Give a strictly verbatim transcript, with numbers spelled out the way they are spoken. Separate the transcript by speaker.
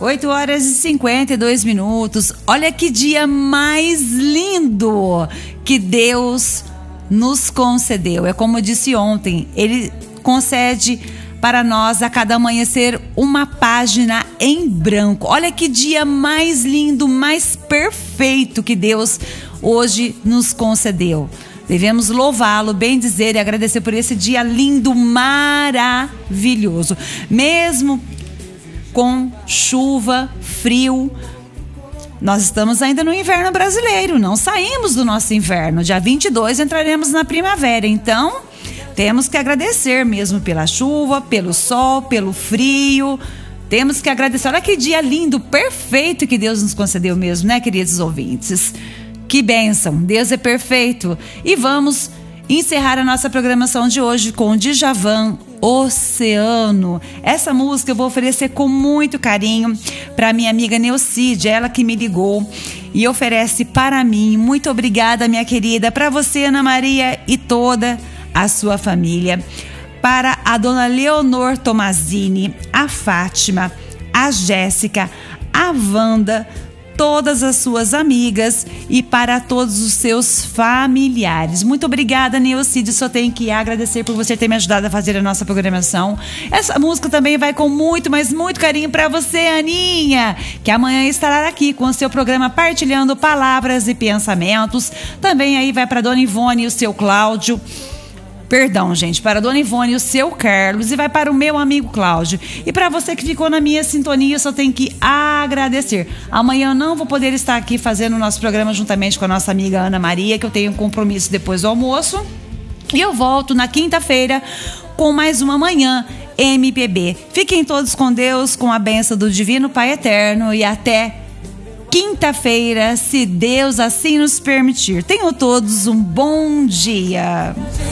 Speaker 1: oito horas e cinquenta e dois minutos. Olha que dia mais lindo que Deus nos concedeu. É como eu disse ontem, Ele concede para nós a cada amanhecer uma página em branco. Olha que dia mais lindo, mais perfeito que Deus hoje nos concedeu. Devemos louvá-lo, bendizer e agradecer por esse dia lindo, maravilhoso. Mesmo com chuva, frio, nós estamos ainda no inverno brasileiro, não saímos do nosso inverno. Dia vinte e dois entraremos na primavera, então temos que agradecer mesmo pela chuva, pelo sol, pelo frio. Temos que agradecer. Olha que dia lindo, perfeito que Deus nos concedeu mesmo, né, queridos ouvintes? Que bênção, Deus é perfeito. E vamos encerrar a nossa programação de hoje com o Djavan, Oceano. Essa música eu vou oferecer com muito carinho para minha amiga Neucide, ela que me ligou e oferece para mim. Muito obrigada, minha querida. Para você, Ana Maria, e toda a sua família. Para a dona Leonor Tomazini, a Fátima, a Jéssica, a Wanda, todas as suas amigas e para todos os seus familiares. Muito obrigada, Neucide. Só tenho que agradecer por você ter me ajudado a fazer a nossa programação. Essa música também vai com muito, mas muito carinho para você, Aninha, que amanhã estará aqui com o seu programa Partilhando Palavras e Pensamentos. Também aí vai para a dona Ivone e o seu Cláudio. Perdão, gente, para a dona Ivone e o seu Carlos, e vai para o meu amigo Cláudio. E para você que ficou na minha sintonia, eu só tenho que agradecer. Amanhã eu não vou poder estar aqui fazendo o nosso programa juntamente com a nossa amiga Ana Maria, que eu tenho um compromisso depois do almoço. E eu volto na quinta-feira com mais uma Manhã M P B. Fiquem todos com Deus, com a bênção do Divino Pai Eterno, e até quinta-feira, se Deus assim nos permitir. Tenham todos um bom dia.